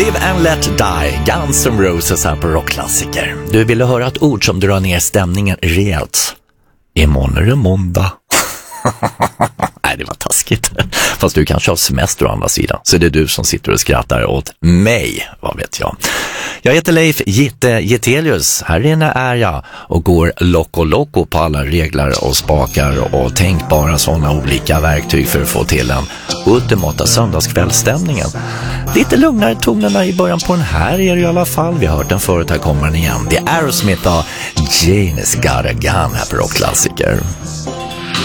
Live and Let Die, Guns N' Roses här på Rockklassiker. Du ville höra ett ord som drar ner stämningen rejält. Imorgon är det måndag. Nej, det var taskigt. Fast du kanske har semester å andra sidan. Så det är du som sitter och skrattar åt mig, vad vet jag. Jag heter Leif Getelius. Här inne är jag och går loco på alla regler och spakar och tänkbara sådana olika verktyg för att få till den ultimata söndagskvällsstämningen. Lite lugnare tonerna i början på den här är det i alla fall. Vi har hört den förut, här kommer den igen. Det är Aerosmith och Jane's Got a Gun här på Rockklassiker.